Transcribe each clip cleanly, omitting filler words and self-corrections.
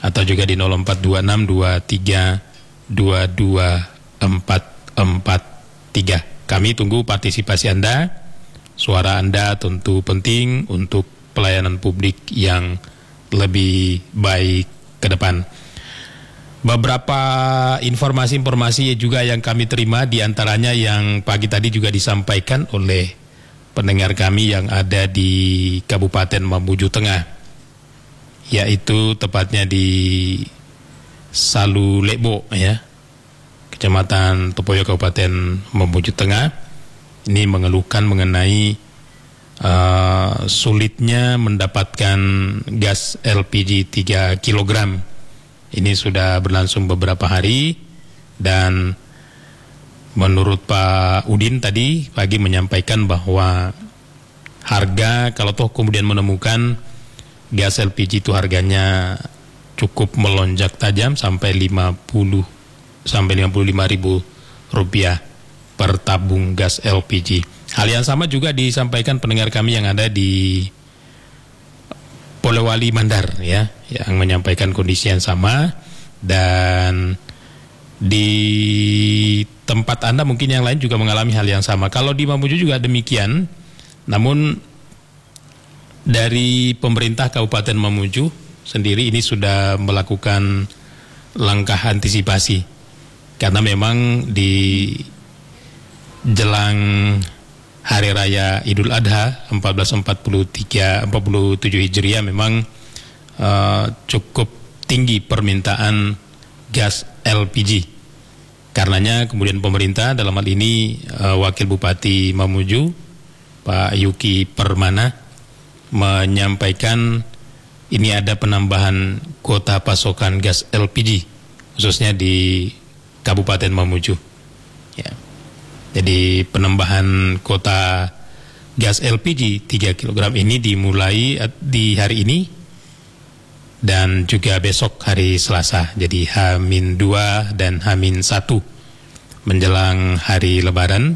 atau juga di 042623224443. Kami tunggu partisipasi Anda. Suara Anda tentu penting untuk pelayanan publik yang lebih baik ke depan. Beberapa informasi-informasi juga yang kami terima, diantaranya yang pagi tadi juga disampaikan oleh pendengar kami yang ada di Kabupaten Mamuju Tengah, yaitu tepatnya di Salulebo, ya, Kecamatan Topoyo, Kabupaten Mamuju Tengah. Ini mengeluhkan mengenai sulitnya mendapatkan gas LPG 3 kg. Ini sudah berlangsung beberapa hari, dan menurut Pak Udin tadi pagi menyampaikan bahwa harga, kalau toh kemudian menemukan gas LPG itu harganya cukup melonjak tajam sampai 55 ribu rupiah per tabung gas LPG. Hal yang sama juga disampaikan pendengar kami yang ada di Polewali Mandar, ya, yang menyampaikan kondisi yang sama. Dan di tempat Anda mungkin yang lain juga mengalami hal yang sama. Kalau di Mamuju juga demikian. Namun dari pemerintah Kabupaten Mamuju sendiri ini sudah melakukan langkah antisipasi, karena memang di jelang Hari Raya Idul Adha 1447 Hijriah memang cukup tinggi permintaan gas LPG. Karenanya kemudian pemerintah, dalam hal ini Wakil Bupati Mamuju Pak Yuki Permana, menyampaikan ini ada penambahan kuota pasokan gas LPG khususnya di Kabupaten Mamuju, ya. Jadi penambahan kuota gas LPG 3 kg ini dimulai di hari ini dan juga besok hari Selasa. Jadi H-2 dan H-1 menjelang hari Lebaran.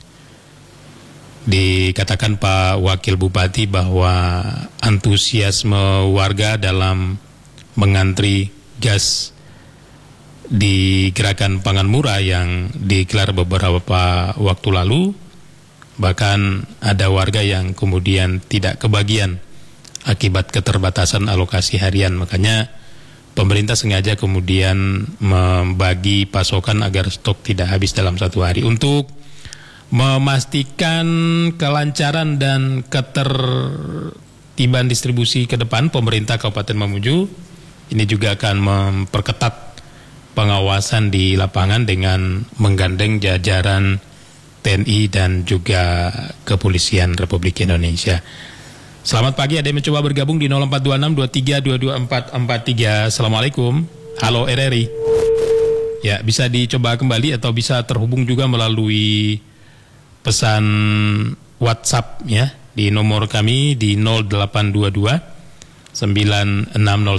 Dikatakan Pak Wakil Bupati bahwa antusiasme warga dalam mengantri gas di gerakan pangan murah yang digelar beberapa waktu lalu, bahkan ada warga yang kemudian tidak kebagian akibat keterbatasan alokasi harian. Makanya pemerintah sengaja kemudian membagi pasokan agar stok tidak habis dalam satu hari. Untuk memastikan kelancaran dan ketertiban distribusi ke depan, pemerintah Kabupaten Mamuju ini juga akan memperketat pengawasan di lapangan dengan menggandeng jajaran TNI dan juga Kepolisian Republik Indonesia. Selamat pagi, ada yang mencoba bergabung di 042623224443. Assalamualaikum. Halo RRI. Ya, bisa dicoba kembali atau bisa terhubung juga melalui pesan WhatsApp, ya, di nomor kami di 0822 9609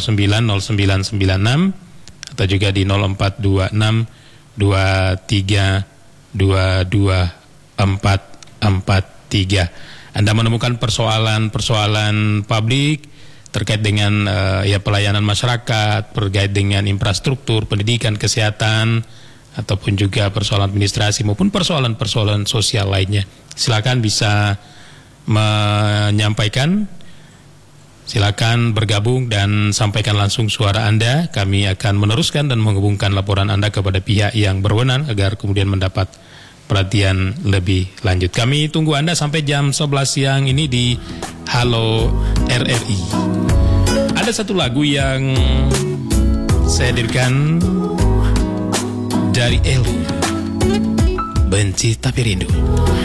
0996 atau juga di 0426 23224443. Anda menemukan persoalan-persoalan publik terkait dengan pelayanan masyarakat, terkait dengan infrastruktur, pendidikan, kesehatan, ataupun juga persoalan administrasi maupun persoalan-persoalan sosial lainnya. Silakan bisa menyampaikan. Silakan bergabung dan sampaikan langsung suara Anda. Kami akan meneruskan dan menghubungkan laporan Anda kepada pihak yang berwenang agar kemudian mendapat perhatian lebih lanjut. Kami tunggu Anda sampai jam 11 siang ini di Halo RRI. Ada satu lagu yang saya hadirkan dari Elu, Benci Tapi Rindu.